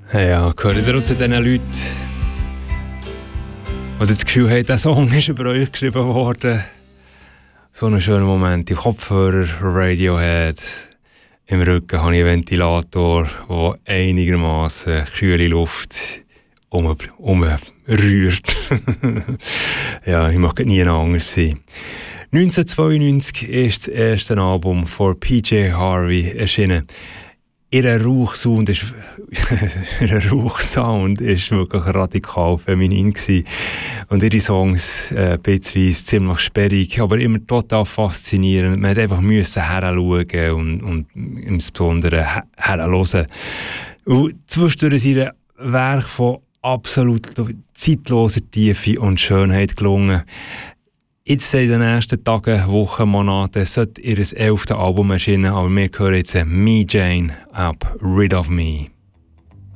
Ja, gehört ihr zu diesen Leuten, die das Gefühl haben, dieser Song ist über euch geschrieben worden? So ein schöner Moment. Die Kopfhörer, Radiohead. Im Rücken habe ich einen Ventilator, der einigermaßen kühle Luft umrührt. Ja, ich mag nie anders sein. 1992 ist das erste Album von PJ Harvey erschienen. Ihr Rauchsound ist wirklich radikal feminin gewesen. Und ihre Songs beziehungsweise ziemlich sperrig, aber immer total faszinierend. Man musste einfach heranschauen und insbesondere herhören. Und zwischendurch ist ihr Werk von absolut zeitloser Tiefe und Schönheit gelungen. Jetzt in den nächsten Tagen, Wochen, Monaten sollte ihr 11. Album erscheinen, aber wir hören jetzt Me Jane ab Rid of Me.